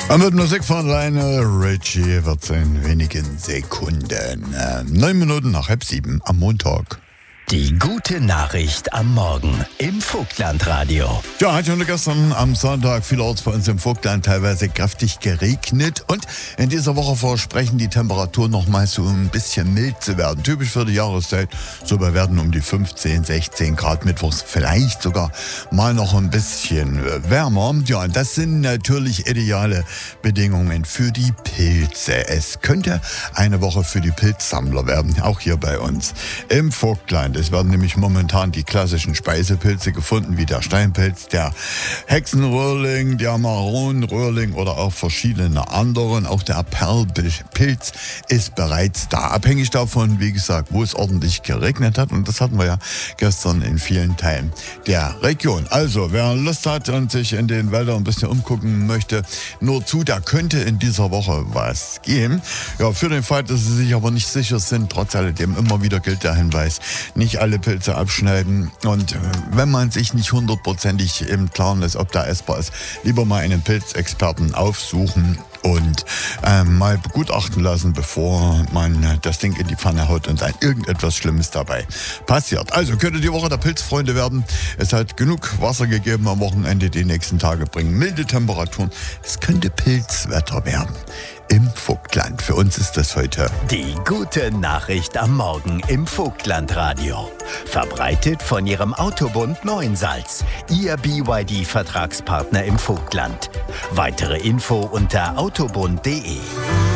Und mit Musik von Lionel Richie wird's in wenigen Sekunden. 9 Minuten nach 6:30 am Montag. Die gute Nachricht am Morgen im Vogtlandradio. Ja, hat schon gestern am Sonntag vielerorts bei uns im Vogtland teilweise kräftig geregnet. Und in dieser Woche versprechen die Temperaturen noch mal so ein bisschen mild zu werden. Typisch für die Jahreszeit. So, wir werden um die 15, 16 Grad mittwochs, vielleicht sogar mal noch ein bisschen wärmer. Ja, und das sind natürlich ideale Bedingungen für die Pilze. Es könnte eine Woche für die Pilzsammler werden, auch hier bei uns im Vogtland. Es werden nämlich momentan die klassischen Speisepilze gefunden, wie der Steinpilz, der Hexenröhrling, der Maronenröhrling oder auch verschiedene anderen. Auch der Perlpilz ist bereits da. Abhängig davon, wie gesagt, wo es ordentlich geregnet hat. Und das hatten wir ja gestern in vielen Teilen der Region. Also, wer Lust hat und sich in den Wäldern ein bisschen umgucken möchte, nur zu, da könnte in dieser Woche was gehen. Ja, für den Fall, dass Sie sich aber nicht sicher sind, trotz alledem immer wieder gilt der Hinweis, nicht alle Pilze abschneiden, und wenn man sich nicht hundertprozentig im Klaren ist, ob der essbar ist, lieber mal einen Pilzexperten aufsuchen und mal begutachten lassen, bevor man das Ding in die Pfanne haut und dann irgendetwas Schlimmes dabei passiert. Also könnte die Woche der Pilzfreunde werden. Es hat genug Wasser gegeben am Wochenende. Die nächsten Tage bringen milde Temperaturen. Es könnte Pilzwetter werden im Vogtland. Für uns ist das heute Die gute Nachricht am Morgen im Vogtlandradio. Verbreitet von Ihrem Autobund Neuensalz, Ihr BYD-Vertragspartner im Vogtland. Weitere Info unter autobund.de.